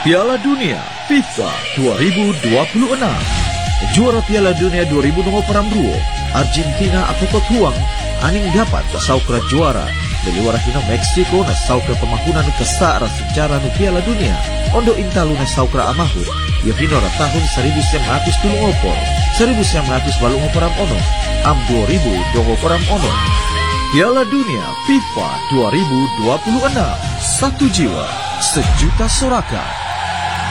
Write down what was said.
Piala Dunia FIFA 2026. Juara Piala Dunia 2022 Argentina atau Huang aning dapat saukra juara dari warahina Meksiko na saukra pemahunan kesara sejarah nu Piala Dunia ondo intalu na saukra amahur yohinora tahun 1924 1924 ono am 2024 ono. Piala Dunia FIFA 2026, satu jiwa, sejuta sorakan.